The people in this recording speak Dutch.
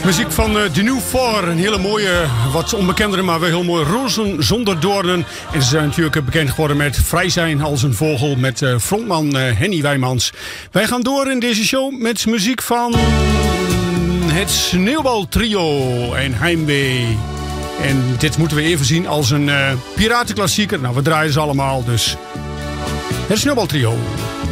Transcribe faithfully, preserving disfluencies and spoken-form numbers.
Muziek van uh, de New Four. Een hele mooie, wat onbekendere, maar wel heel mooi. Rozen zonder doornen. En ze zijn natuurlijk bekend geworden met Vrij zijn als een vogel. Met uh, frontman uh, Henny Wijmans. Wij gaan door in deze show met muziek van het Sneeuwbaltrio en Heimwee. En dit moeten we even zien als een uh, piratenklassieker. Nou, we draaien ze allemaal, dus het Sneeuwbaltrio.